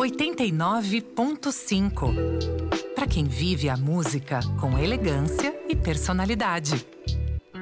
89.5. Para quem vive a música com elegância e personalidade.